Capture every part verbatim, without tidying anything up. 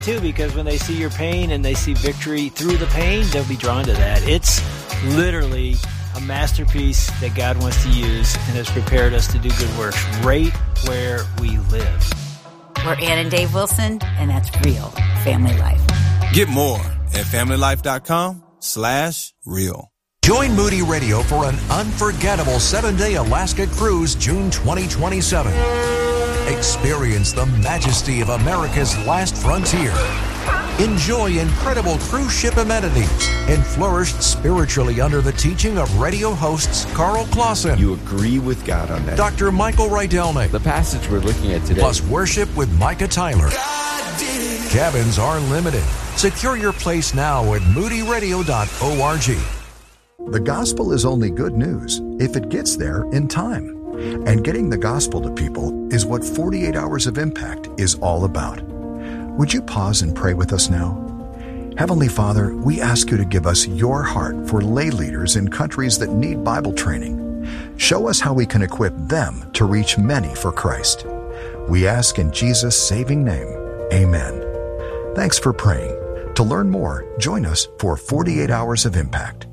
too, because when they see your pain and they see victory through the pain, they'll be drawn to that. It's literally a masterpiece that God wants to use and has prepared us to do good works right where we live. We're Ann and Dave Wilson, and that's real family life. Get more at familylife.com slash real. Join Moody Radio for an unforgettable seven-day Alaska cruise June twenty twenty-seven. Experience the majesty of America's last frontier. Enjoy incredible cruise ship amenities and flourish spiritually under the teaching of radio hosts Carl Clausen. You agree with God on that. Doctor Michael Rydelny. The passage we're looking at today. Plus worship with Micah Tyler. Cabins are limited. Secure your place now at moody radio dot org. The gospel is only good news if it gets there in time. And getting the gospel to people is what forty-eight Hours of Impact is all about. Would you pause and pray with us now? Heavenly Father, we ask you to give us your heart for lay leaders in countries that need Bible training. Show us how we can equip them to reach many for Christ. We ask in Jesus' saving name, amen. Thanks for praying. To learn more, join us for forty-eight Hours of Impact.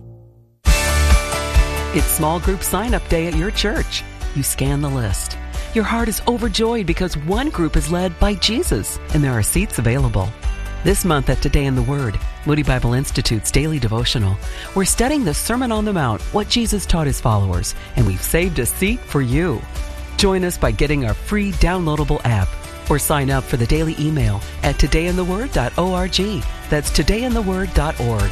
It's small group sign-up day at your church. You scan the list. Your heart is overjoyed because one group is led by Jesus, and there are seats available. This month at Today in the Word, Moody Bible Institute's daily devotional, we're studying the Sermon on the Mount, what Jesus taught his followers, and we've saved a seat for you. Join us by getting our free downloadable app or sign up for the daily email at today in the word dot org. That's today in the word dot org.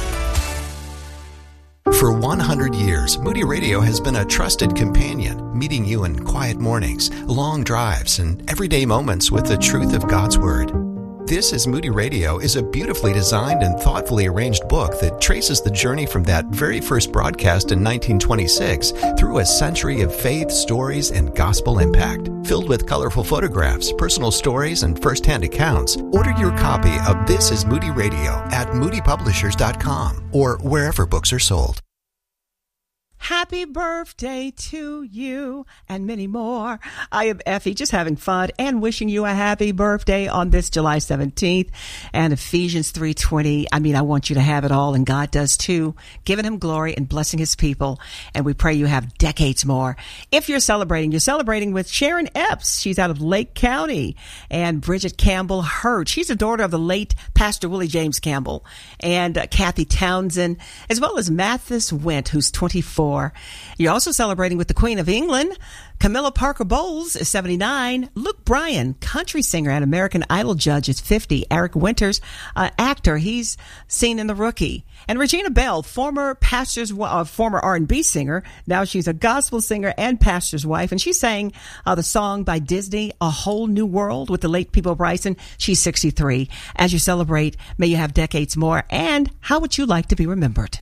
For one hundred years, Moody Radio has been a trusted companion, meeting you in quiet mornings, long drives, and everyday moments with the truth of God's Word. This is Moody Radio is a beautifully designed and thoughtfully arranged book that traces the journey from that very first broadcast in nineteen twenty-six through a century of faith, stories, and gospel impact. Filled with colorful photographs, personal stories, and first-hand accounts, order your copy of This is Moody Radio at moody publishers dot com or wherever books are sold. Happy birthday to you and many more. I am Effie, just having fun and wishing you a happy birthday on this July seventeenth. And Ephesians three twenty, I mean, I want you to have it all, and God does too, giving him glory and blessing his people. And we pray you have decades more. If you're celebrating, you're celebrating with Sharon Epps. She's out of Lake County. And Bridget Campbell Hurt. She's a daughter of the late Pastor Willie James Campbell. And uh, Kathy Townsend, as well as Mathis Went, who's twenty-four. You're also celebrating with the Queen of England. Camilla Parker Bowles is seventy-nine. Luke Bryan, country singer and American Idol judge, is fifty. Eric Winters, uh, actor, he's seen in The Rookie. And Regina Bell, former pastor's, uh, former R and B singer. Now she's a gospel singer and pastor's wife. And she sang uh, the song by Disney, A Whole New World, with the late Peabo Bryson. She's sixty-three. As you celebrate, may you have decades more. And how would you like to be remembered?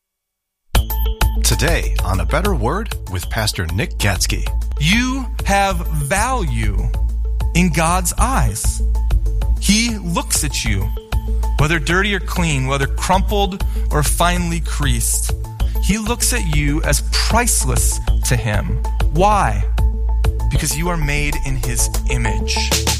Today on A Better Word with Pastor Nick Gatsky. You have value in God's eyes. He looks at you, whether dirty or clean, whether crumpled or finely creased. He looks at you as priceless to him. Why? Because you are made in his image.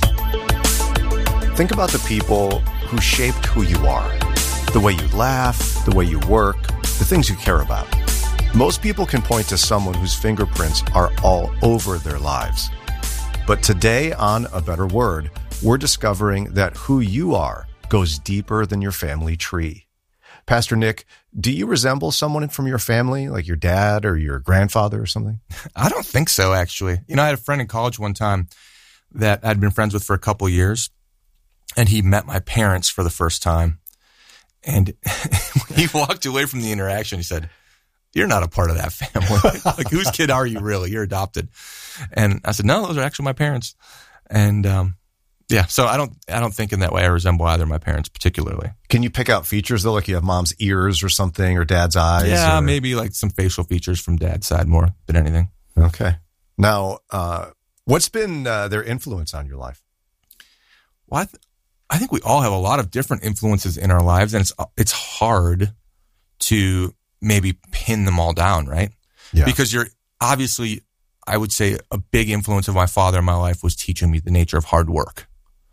Think about the people who shaped who you are. The way you laugh, the way you work, the things you care about. Most people can point to someone whose fingerprints are all over their lives. But today on A Better Word, we're discovering that who you are goes deeper than your family tree. Pastor Nick, do you resemble someone from your family, like your dad or your grandfather or something? I don't think so, actually. You know, I had a friend in college one time that I'd been friends with for a couple of years, and he met my parents for the first time. And when he walked away from the interaction, he said, "You're not a part of that family. Like, whose kid are you really? You're adopted." And I said, "No, those are actually my parents." And, um, yeah, so I don't, I don't think in that way I resemble either of my parents particularly. Can you pick out features though? Like you have mom's ears or something, or dad's eyes? Yeah, or... maybe like some facial features from dad's side more than anything. Okay. Now, uh, what's been uh, their influence on your life? Well, I, th- I think we all have a lot of different influences in our lives, and it's, it's hard to maybe pin them all down, right? Yeah. Because you're obviously, I would say a big influence of my father in my life was teaching me the nature of hard work.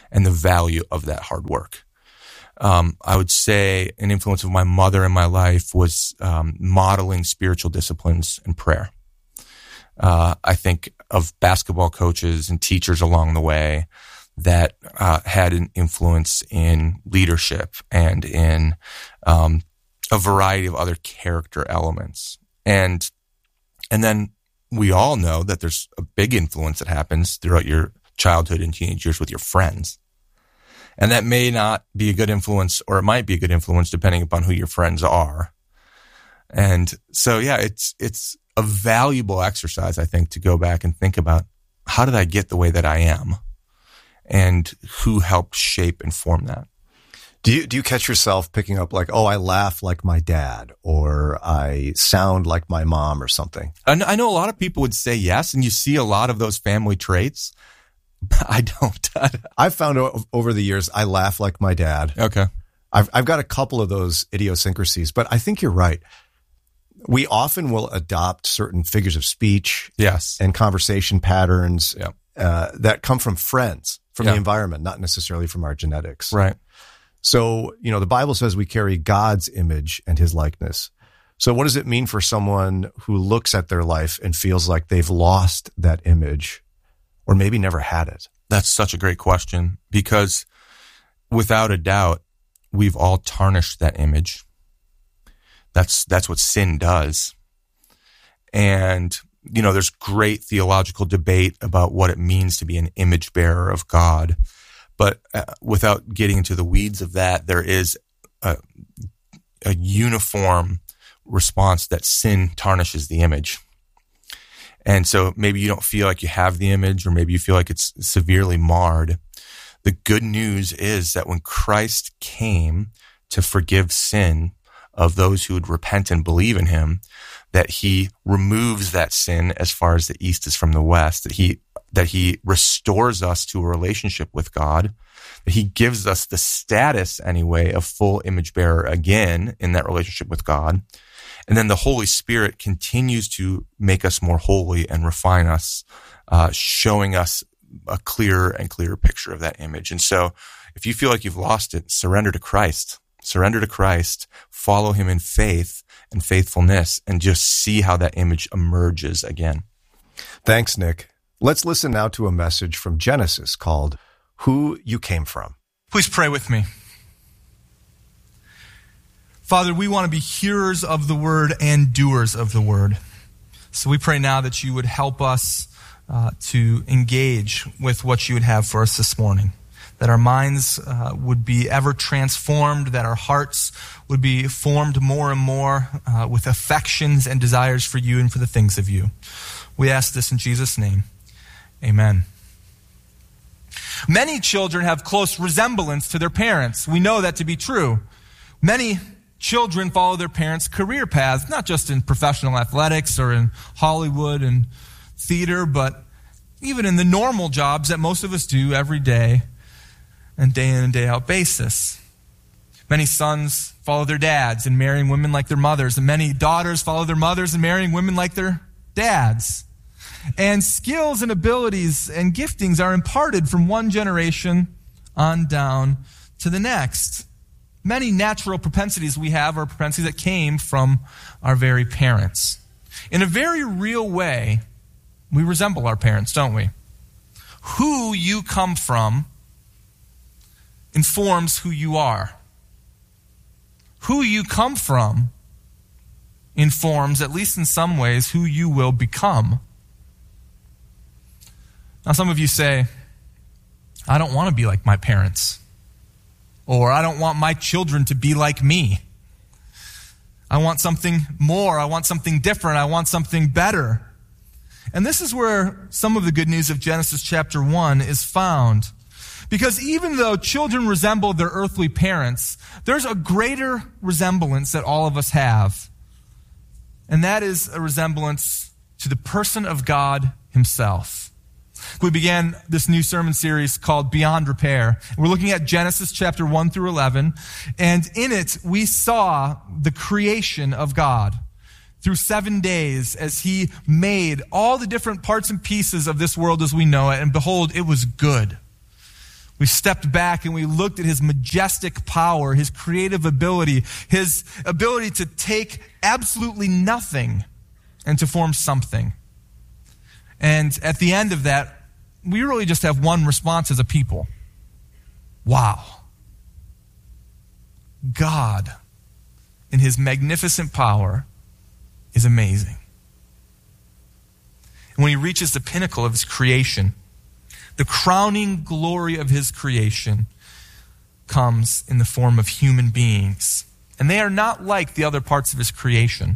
and the value of that hard work. Um, I would say an influence of my mother in my life was um, modeling spiritual disciplines and prayer. Uh, I think of basketball coaches and teachers along the way that uh, had an influence in leadership and in um, a variety of other character elements. And and then we all know that there's a big influence that happens throughout your childhood and teenage years with your friends. And that may not be a good influence, or it might be a good influence depending upon who your friends are. And so, yeah, it's it's a valuable exercise, I think, to go back and think about, how did I get the way that I am? And who helped shape and form that? Do you do you catch yourself picking up like, oh, I laugh like my dad, or I sound like my mom or something? I know a lot of people would say yes, and you see a lot of those family traits. I don't. I've found over the years, I laugh like my dad. Okay. I've I've got a couple of those idiosyncrasies, but I think you're right. We often will adopt certain figures of speech, yes, and conversation patterns, yeah. uh, that come from friends, from yeah. the environment, not necessarily from our genetics. Right. So, you know, the Bible says we carry God's image and his likeness. So what does it mean for someone who looks at their life and feels like they've lost that image, or maybe never had it? That's such a great question, because without a doubt, we've all tarnished that image. That's that's what sin does. And, you know, there's great theological debate about what it means to be an image bearer of God. But uh, without getting into the weeds of that, there is a, a uniform response that sin tarnishes the image. And so maybe you don't feel like you have the image, or maybe you feel like it's severely marred. The good news is that when Christ came to forgive sin of those who would repent and believe in him, that he removes that sin as far as the east is from the west, that he that he restores us to a relationship with God, that he gives us the status anyway of full image bearer again in that relationship with God. And then the Holy Spirit continues to make us more holy and refine us, uh, showing us a clearer and clearer picture of that image. And so if you feel like you've lost it, surrender to Christ. Surrender to Christ, follow him in faith and faithfulness, and just see how that image emerges again. Thanks, Nick. Let's listen now to a message from Genesis called Who You Came From. Please pray with me. Father, we want to be hearers of the word and doers of the word. So we pray now that you would help us uh, to engage with what you would have for us this morning. That our minds uh, would be ever transformed, that our hearts would be formed more and more uh, with affections and desires for you and for the things of you. We ask this in Jesus' name. Amen. Many children have close resemblance to their parents. We know that to be true. Many children follow their parents' career paths, not just in professional athletics or in Hollywood and theater, but even in the normal jobs that most of us do every day and day in and day out basis. Many sons follow their dads in marrying women like their mothers, and many daughters follow their mothers in marrying women like their dads. And skills and abilities and giftings are imparted from one generation on down to the next. Many natural propensities we have are propensities that came from our very parents. In a very real way, we resemble our parents, don't we? Who you come from informs who you are. Who you come from informs, at least in some ways, who you will become. Now, some of you say, I don't want to be like my parents. Or I don't want my children to be like me. I want something more. I want something different. I want something better. And this is where some of the good news of Genesis chapter one is found. Because even though children resemble their earthly parents, there's a greater resemblance that all of us have. And that is a resemblance to the person of God himself. We began this new sermon series called Beyond Repair. We're looking at Genesis chapter one through eleven. And in it, we saw the creation of God through seven days as he made all the different parts and pieces of this world as we know it. And behold, it was good. We stepped back and we looked at his majestic power, his creative ability, his ability to take absolutely nothing and to form something. And at the end of that, we really just have one response as a people. Wow. God, in his magnificent power, is amazing. And when he reaches the pinnacle of his creation, the crowning glory of his creation comes in the form of human beings. And they are not like the other parts of his creation.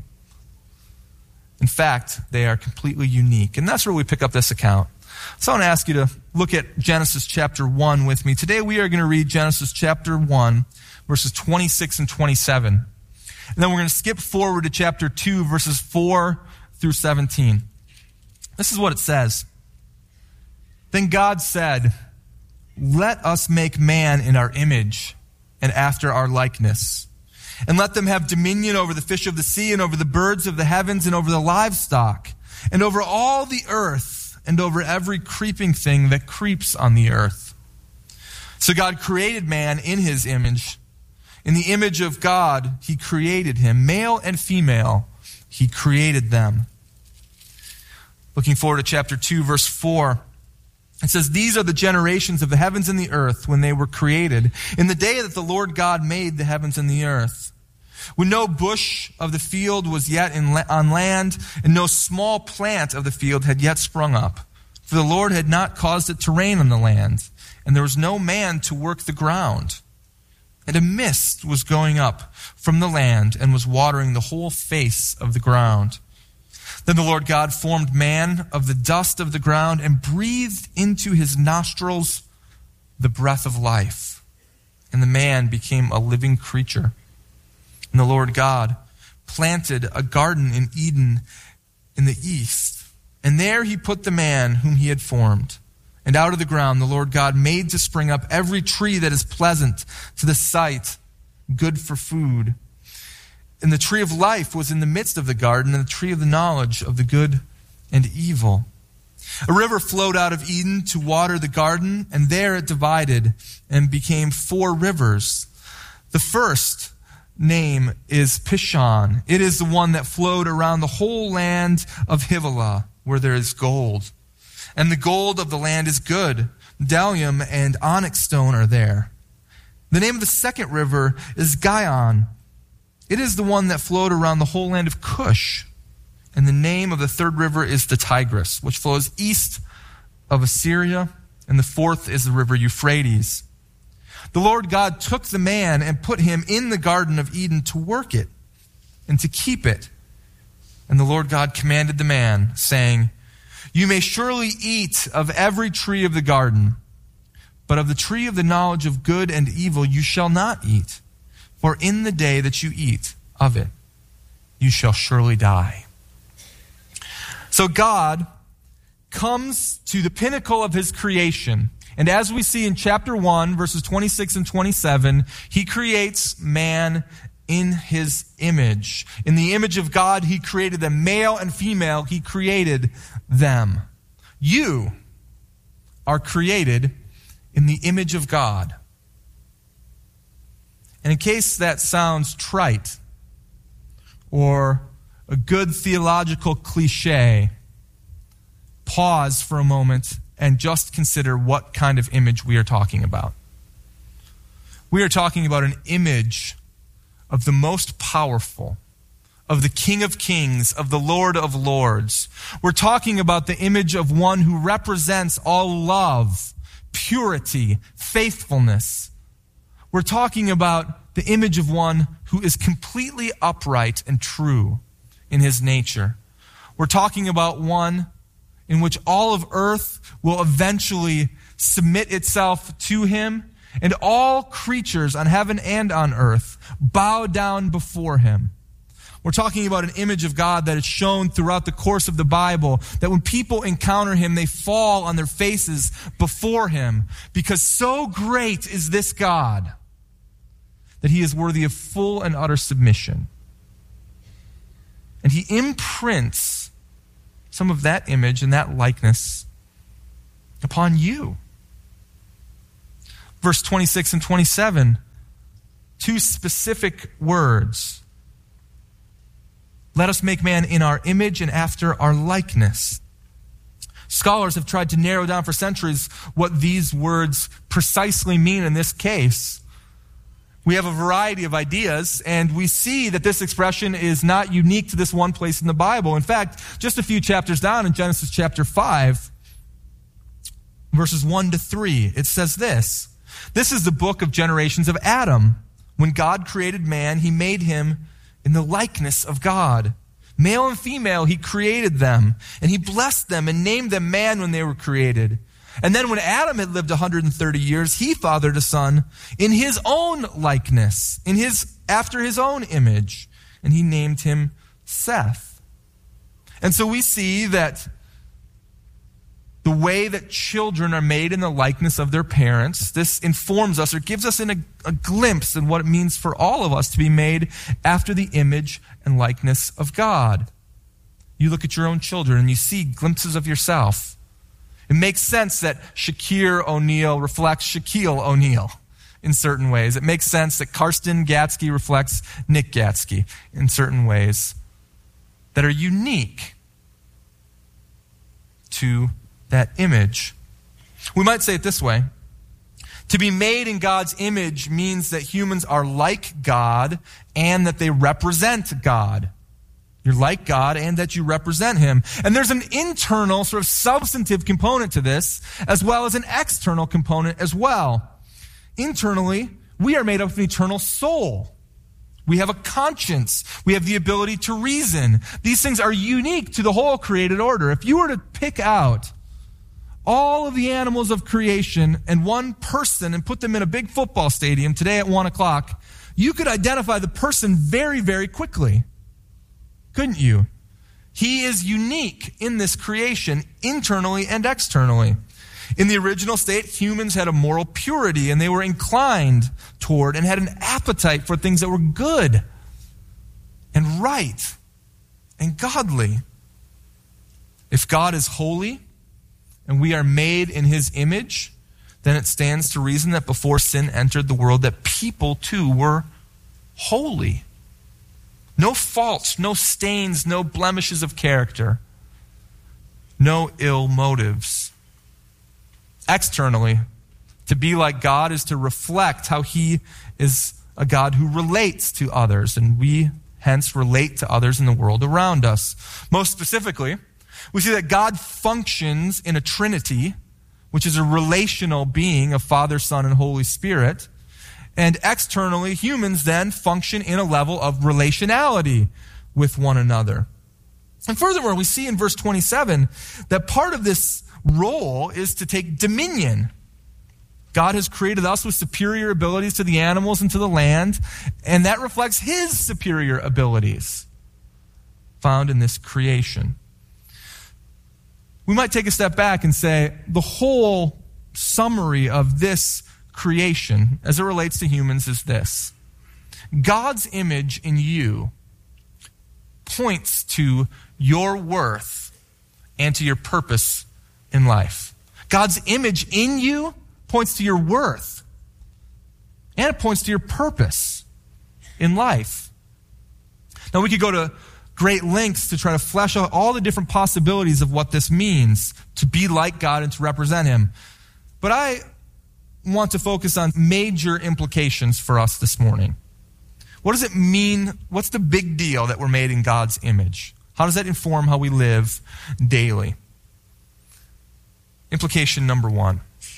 In fact, they are completely unique. And that's where we pick up this account. So I want to ask you to look at Genesis chapter one with me. Today we are going to read Genesis chapter one, verses twenty-six and twenty-seven. And then we're going to skip forward to chapter two, verses four through seventeen. This is what it says. Then God said, "Let us make man in our image and after our likeness, and let them have dominion over the fish of the sea and over the birds of the heavens and over the livestock and over all the earth and over every creeping thing that creeps on the earth." So God created man in his image. In the image of God, he created him. Male and female, he created them. Looking forward to chapter two, verse four. It says, "These are the generations of the heavens and the earth when they were created, in the day that the Lord God made the heavens and the earth. When no bush of the field was yet in la- on land, and no small plant of the field had yet sprung up. For the Lord had not caused it to rain on the land, and there was no man to work the ground. And a mist was going up from the land and was watering the whole face of the ground. Then the Lord God formed man of the dust of the ground and breathed into his nostrils the breath of life. And the man became a living creature. And the Lord God planted a garden in Eden in the east. And there he put the man whom he had formed. And out of the ground the Lord God made to spring up every tree that is pleasant to the sight, good for food. And the tree of life was in the midst of the garden, and the tree of the knowledge of the good and evil. A river flowed out of Eden to water the garden, and there it divided and became four rivers. The first name is Pishon. It is the one that flowed around the whole land of Havilah, where there is gold. And the gold of the land is good. Bdellium and onyx stone are there. The name of the second river is Gihon. It is the one that flowed around the whole land of Cush. And the name of the third river is the Tigris, which flows east of Assyria. And the fourth is the river Euphrates. The Lord God took the man and put him in the Garden of Eden to work it and to keep it. And the Lord God commanded the man, saying, "You may surely eat of every tree of the garden, but of the tree of the knowledge of good and evil you shall not eat. For in the day that you eat of it, you shall surely die." So God comes to the pinnacle of his creation. And as we see in chapter one, verses twenty-six and twenty-seven, he creates man in his image. In the image of God, he created them. Male and female, he created them. You are created in the image of God. And in case that sounds trite or a good theological cliche, pause for a moment and just consider what kind of image we are talking about. We are talking about an image of the most powerful, of the King of Kings, of the Lord of Lords. We're talking about the image of one who represents all love, purity, faithfulness. We're talking about the image of one who is completely upright and true in his nature. We're talking about one in which all of earth will eventually submit itself to him, and all creatures on heaven and on earth bow down before him. We're talking about an image of God that is shown throughout the course of the Bible, that when people encounter him, they fall on their faces before him, because so great is this God that he is worthy of full and utter submission. And he imprints some of that image and that likeness upon you. verse twenty-six and twenty-seven, two specific words. Let us make man in our image and after our likeness. Scholars have tried to narrow down for centuries what these words precisely mean in this case. We have a variety of ideas, and we see that this expression is not unique to this one place in the Bible. In fact, just a few chapters down in Genesis chapter five, verses one to three, it says this. This is the book of generations of Adam. When God created man, he made him in the likeness of God. Male and female, he created them, and he blessed them and named them man when they were created. And then when Adam had lived one hundred thirty years, he fathered a son in his own likeness, in his after his own image, and he named him Seth. And so we see that the way that children are made in the likeness of their parents, this informs us or gives us in a, a glimpse in what it means for all of us to be made after the image and likeness of God. You look at your own children and you see glimpses of yourself. It makes sense that Shaquille O'Neal reflects Shaquille O'Neal in certain ways. It makes sense that Karsten Gatsky reflects Nick Gatsky in certain ways that are unique to that image. We might say it this way. To be made in God's image means that humans are like God and that they represent God. You're like God and that you represent him. And there's an internal sort of substantive component to this, as well as an external component as well. Internally, we are made up of an eternal soul. We have a conscience. We have the ability to reason. These things are unique to the whole created order. If you were to pick out all of the animals of creation and one person and put them in a big football stadium today at one o'clock, you could identify the person very, very quickly. Couldn't you? He is unique in this creation, internally and externally. In the original state, humans had a moral purity, and they were inclined toward and had an appetite for things that were good and right and godly. If God is holy and we are made in his image, then it stands to reason that before sin entered the world, that people too were holy. No faults, no stains, no blemishes of character, no ill motives. Externally, to be like God is to reflect how he is a God who relates to others, and we hence relate to others in the world around us. Most specifically, we see that God functions in a Trinity, which is a relational being of Father, Son, and Holy Spirit. And externally, humans then function in a level of relationality with one another. And furthermore, we see in verse twenty-seven that part of this role is to take dominion. God has created us with superior abilities to the animals and to the land, and that reflects his superior abilities found in this creation. We might take a step back and say the whole summary of this creation as it relates to humans is this. God's image in you points to your worth and to your purpose in life. God's image in you points to your worth and it points to your purpose in life. Now we could go to great lengths to try to flesh out all the different possibilities of what this means to be like God and to represent him. But I want to focus on major implications for us this morning. What does it mean? What's the big deal that we're made in God's image? How does that inform how we live daily? Implication number one.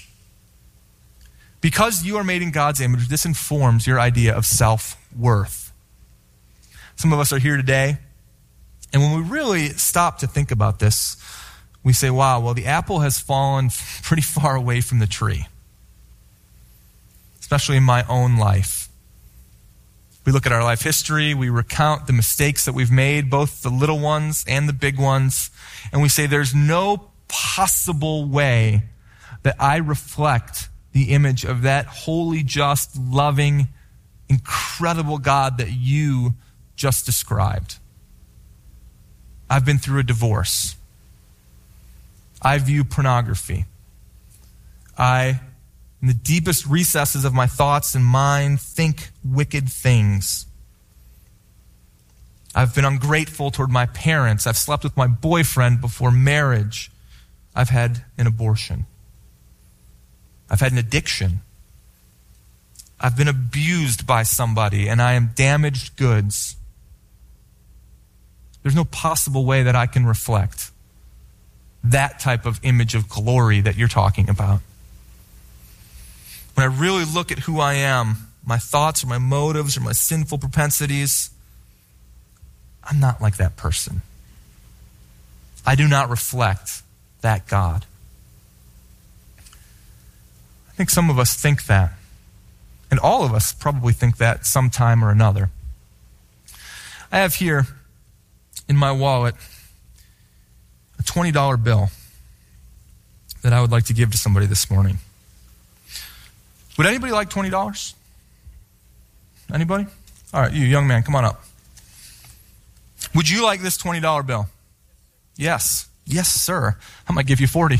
Because you are made in God's image, this informs your idea of self-worth. Some of us are here today, and when we really stop to think about this, we say, wow, well, the apple has fallen pretty far away from the tree. Especially in my own life. We look at our life history, we recount the mistakes that we've made, both the little ones and the big ones, and we say there's no possible way that I reflect the image of that holy, just, loving, incredible God that you just described. I've been through a divorce. I view pornography. I in the deepest recesses of my thoughts and mind, think wicked things. I've been ungrateful toward my parents. I've slept with my boyfriend before marriage. I've had an abortion. I've had an addiction. I've been abused by somebody, and I am damaged goods. There's no possible way that I can reflect that type of image of glory that you're talking about. When I really look at who I am, my thoughts or my motives or my sinful propensities, I'm not like that person. I do not reflect that God. I think some of us think that. And all of us probably think that sometime or another. I have here in my wallet a twenty dollar bill that I would like to give to somebody this morning. Would anybody like twenty dollars? Anybody? All right, you young man, come on up. Would you like this twenty dollar bill? Yes. Yes, sir. I might give you forty.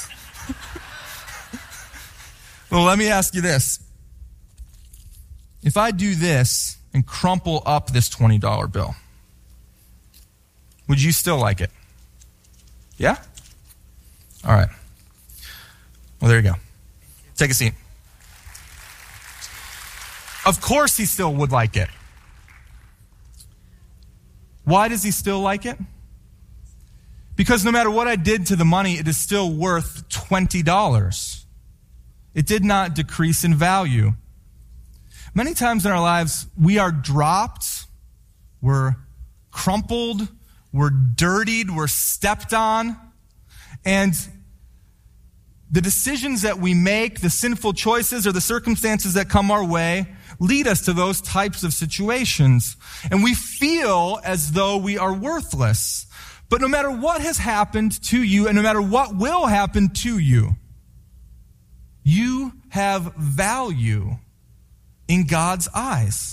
Well, let me ask you this. If I do this and crumple up this twenty dollar bill, would you still like it? Yeah? All right. Well, there you go. Take a seat. Of course he still would like it. Why does he still like it? Because no matter what I did to the money, it is still worth twenty dollars. It did not decrease in value. Many times in our lives, we are dropped, we're crumpled, we're dirtied, we're stepped on, and the decisions that we make, the sinful choices or the circumstances that come our way lead us to those types of situations. And we feel as though we are worthless. But no matter what has happened to you and no matter what will happen to you, you have value in God's eyes.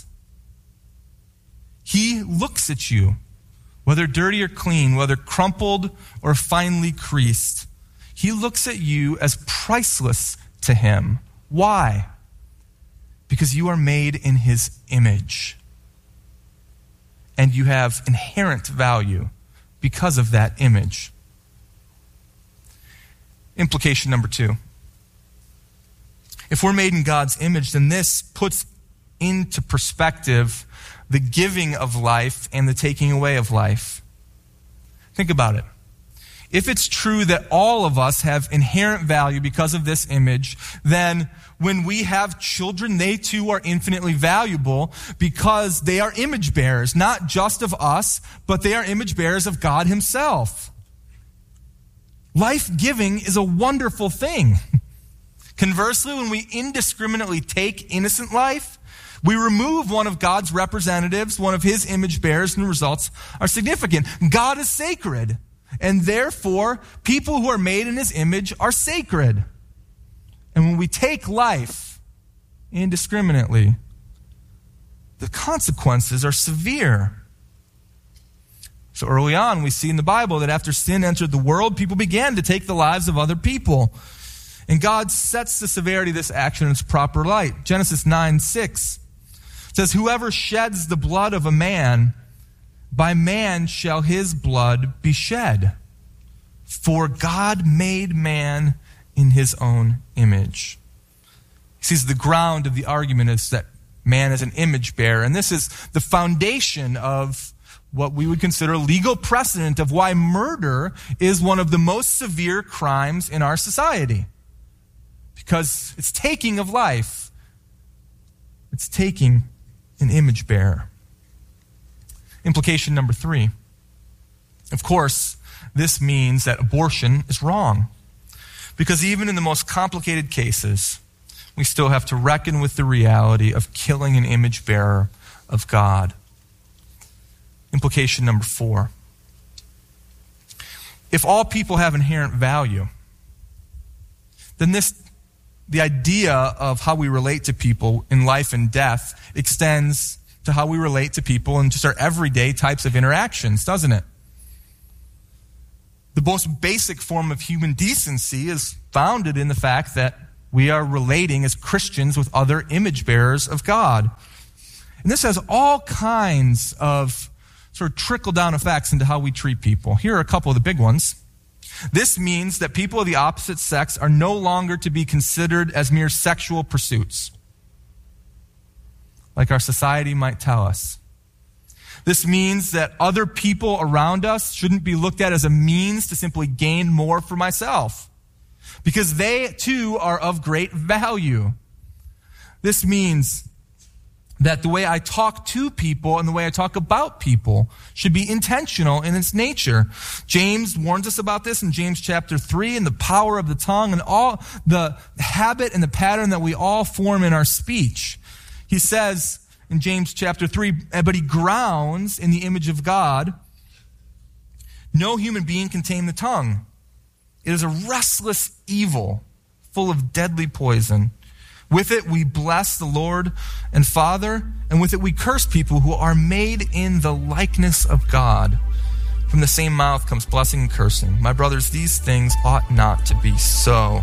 He looks at you, whether dirty or clean, whether crumpled or finely creased. He looks at you as priceless to him. Why? Because you are made in his image. And you have inherent value because of that image. Implication number two. If we're made in God's image, then this puts into perspective the giving of life and the taking away of life. Think about it. If it's true that all of us have inherent value because of this image, then when we have children, they too are infinitely valuable because they are image bearers, not just of us, but they are image bearers of God himself. Life-giving is a wonderful thing. Conversely, when we indiscriminately take innocent life, we remove one of God's representatives, one of his image bearers, and the results are significant. God is sacred, and therefore, people who are made in his image are sacred. And when we take life indiscriminately, the consequences are severe. So early on, we see in the Bible that after sin entered the world, people began to take the lives of other people. And God sets the severity of this action in its proper light. Genesis nine six says, "Whoever sheds the blood of a man, by man shall his blood be shed. For God made man in his own image." He sees the ground of the argument is that man is an image bearer. And this is the foundation of what we would consider legal precedent of why murder is one of the most severe crimes in our society. Because it's taking of life. It's taking an image bearer. Implication number three. Of course, this means that abortion is wrong. Because even in the most complicated cases, we still have to reckon with the reality of killing an image bearer of God. Implication number four. If all people have inherent value, then this the idea of how we relate to people in life and death extends to how we relate to people in just our everyday types of interactions, doesn't it? The most basic form of human decency is founded in the fact that we are relating as Christians with other image bearers of God. And this has all kinds of sort of trickle-down effects into how we treat people. Here are a couple of the big ones. This means that people of the opposite sex are no longer to be considered as mere sexual pursuits, like our society might tell us. This means that other people around us shouldn't be looked at as a means to simply gain more for myself, because they too are of great value. This means that the way I talk to people and the way I talk about people should be intentional in its nature. James warns us about this in James chapter three, and the power of the tongue and all the habit and the pattern that we all form in our speech. He says in James chapter three, but he grounds in the image of God. No human being can tame the tongue. It is a restless evil, full of deadly poison. With it we bless the Lord and Father, and with it we curse people who are made in the likeness of God. From the same mouth comes blessing and cursing. My brothers, these things ought not to be so.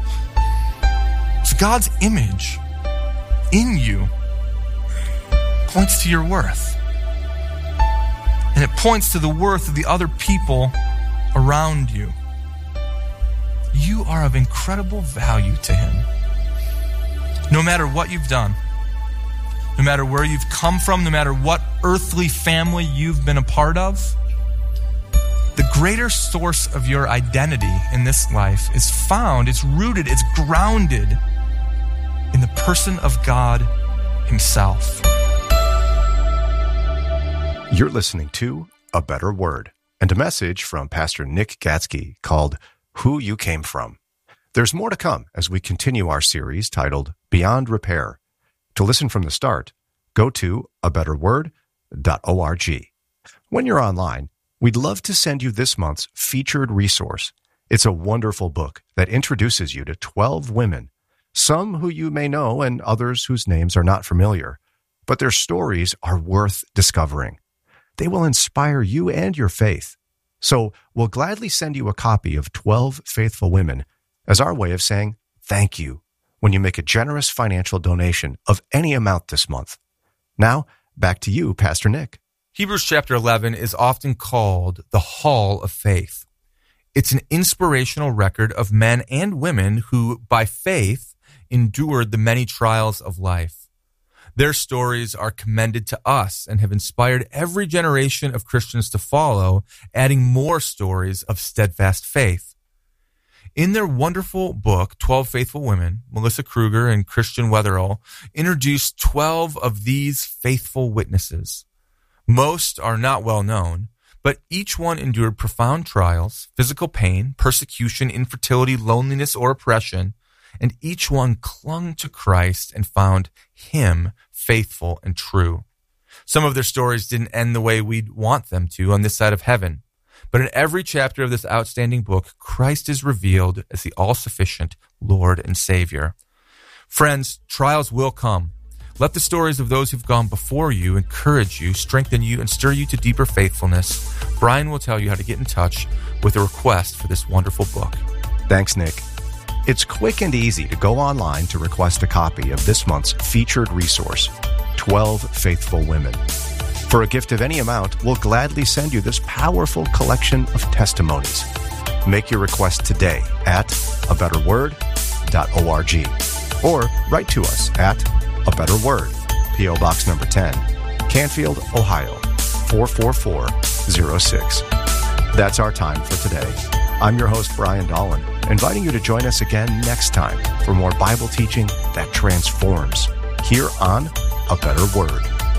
So God's image in you points to your worth. And it points to the worth of the other people around you. You are of incredible value to him. No matter what you've done, no matter where you've come from, no matter what earthly family you've been a part of, the greater source of your identity in this life is found, it's rooted, it's grounded in the person of God himself. You're listening to A Better Word and a message from Pastor Nick Gatzke called Who You Came From. There's more to come as we continue our series titled Beyond Repair. To listen from the start, go to a better word dot org. When you're online, we'd love to send you this month's featured resource. It's a wonderful book that introduces you to twelve women, some who you may know and others whose names are not familiar, but their stories are worth discovering. They will inspire you and your faith. So we'll gladly send you a copy of twelve Faithful Women as our way of saying thank you when you make a generous financial donation of any amount this month. Now, back to you, Pastor Nick. Hebrews chapter eleven is often called the Hall of Faith. It's an inspirational record of men and women who, by faith, endured the many trials of life. Their stories are commended to us and have inspired every generation of Christians to follow, adding more stories of steadfast faith. In their wonderful book, twelve Faithful Women, Melissa Kruger and Christian Weatherall introduced twelve of these faithful witnesses. Most are not well known, but each one endured profound trials, physical pain, persecution, infertility, loneliness, or oppression, and each one clung to Christ and found him faithful and true. Some of their stories didn't end the way we'd want them to on this side of heaven. But in every chapter of this outstanding book, Christ is revealed as the all-sufficient Lord and Savior. Friends, trials will come. Let the stories of those who've gone before you encourage you, strengthen you, and stir you to deeper faithfulness. Brian will tell you how to get in touch with a request for this wonderful book. Thanks, Nick. It's quick and easy to go online to request a copy of this month's featured resource, twelve Faithful Women. For a gift of any amount, we'll gladly send you this powerful collection of testimonies. Make your request today at a better word dot org or write to us at A Better Word, P O Box number ten, Canfield, Ohio, four four four zero six. That's our time for today. I'm your host, Brian Dolan, inviting you to join us again next time for more Bible teaching that transforms here on A Better Word.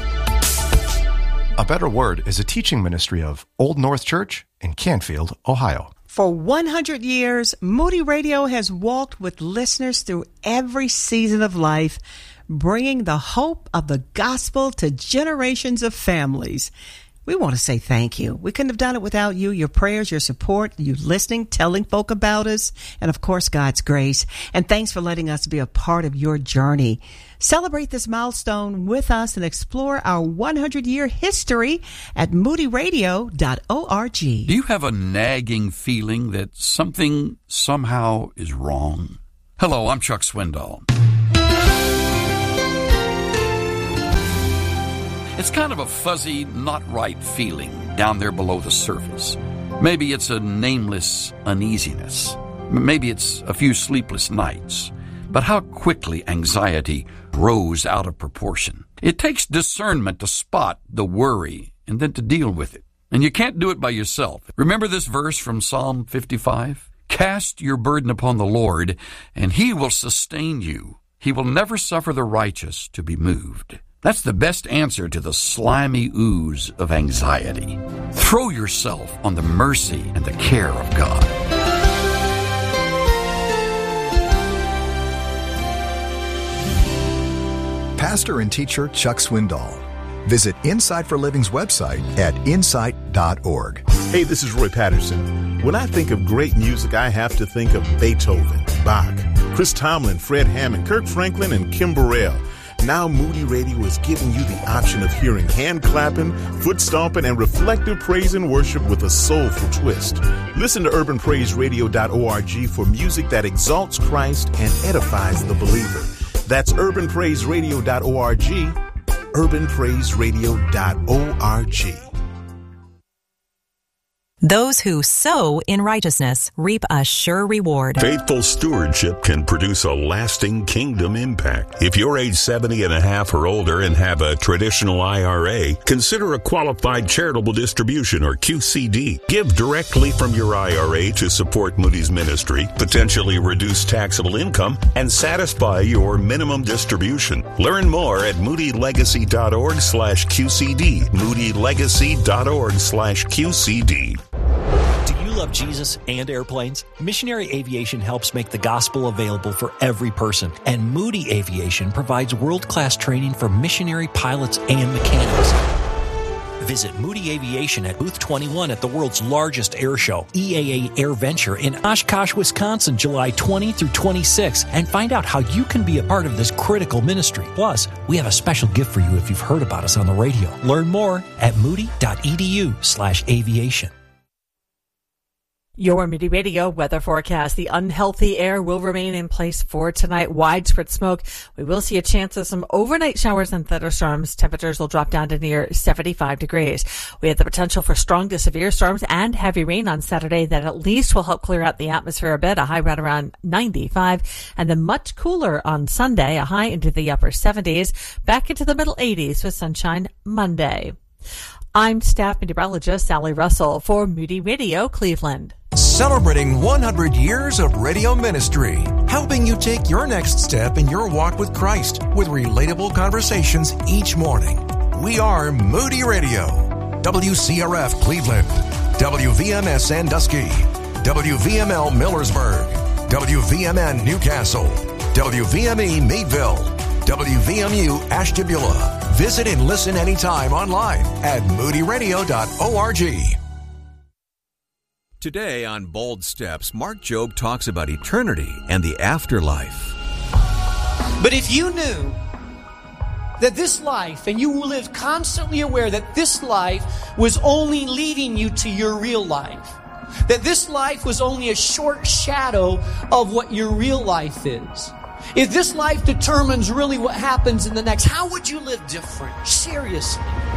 A Better Word is a teaching ministry of Old North Church in Canfield, Ohio. For one hundred years, Moody Radio has walked with listeners through every season of life, bringing the hope of the gospel to generations of families. We want to say thank you. We couldn't have done it without you, your prayers, your support, you listening, telling folk about us, and of course, God's grace. And thanks for letting us be a part of your journey. Celebrate this milestone with us and explore our one hundred year history at moody radio dot org. Do you have a nagging feeling that something somehow is wrong? Hello, I'm Chuck Swindoll. It's kind of a fuzzy, not right feeling down there below the surface. Maybe it's a nameless uneasiness. Maybe it's a few sleepless nights. But how quickly anxiety grows out of proportion. It takes discernment to spot the worry and then to deal with it. And you can't do it by yourself. Remember this verse from Psalm fifty-five? Cast your burden upon the Lord, and He will sustain you. He will never suffer the righteous to be moved. That's the best answer to the slimy ooze of anxiety. Throw yourself on the mercy and the care of God. Pastor and teacher Chuck Swindoll. Visit Insight for Living's website at insight dot org. Hey, this is Roy Patterson. When I think of great music, I have to think of Beethoven, Bach, Chris Tomlin, Fred Hammond, Kirk Franklin, and Kim Burrell. Now Moody Radio is giving you the option of hearing hand clapping, foot stomping, and reflective praise and worship with a soulful twist. Listen to urban praise radio dot org for music that exalts Christ and edifies the believer. That's urban praise radio dot org, urban praise radio dot org. Those who sow in righteousness reap a sure reward. Faithful stewardship can produce a lasting kingdom impact. If you're age seventy and a half or older and have a traditional I R A, consider a qualified charitable distribution or Q C D. Give directly from your I R A to support Moody's ministry, potentially reduce taxable income, and satisfy your minimum distribution. Learn more at moody legacy dot org slash Q C D. moody legacy dot org slash Q C D. Love Jesus and airplanes? Missionary Aviation helps make the gospel available for every person, and Moody Aviation provides world-class training for missionary pilots and mechanics. Visit Moody Aviation at Booth twenty-one at the world's largest air show, E A A Air Venture in Oshkosh, Wisconsin, July twentieth through twenty-sixth, and find out how you can be a part of this critical ministry. Plus, we have a special gift for you if you've heard about us on the radio. Learn more at moody dot e d u slash aviation. Your Moody Radio weather forecast. The unhealthy air will remain in place for tonight. Widespread smoke. We will see a chance of some overnight showers and thunderstorms. Temperatures will drop down to near seventy-five degrees. We have the potential for strong to severe storms and heavy rain on Saturday that at least will help clear out the atmosphere a bit. A high right around ninety-five. And then much cooler on Sunday. A high into the upper seventies. Back into the middle eighties with sunshine Monday. I'm staff meteorologist Sally Russell for Moody Radio Cleveland. Celebrating one hundred years of radio ministry, helping you take your next step in your walk with Christ with relatable conversations each morning. We are Moody Radio, W C R F Cleveland, W V M S Sandusky, W V M L Millersburg, W V M N Newcastle, W V M E Meadville, W V M U Ashtabula. Visit and listen anytime online at moody radio dot org. Today on Bold Steps, Mark Jobe talks about eternity and the afterlife. But if you knew that this life, and you lived constantly aware that this life was only leading you to your real life, that this life was only a short shadow of what your real life is, if this life determines really what happens in the next, how would you live different? Seriously.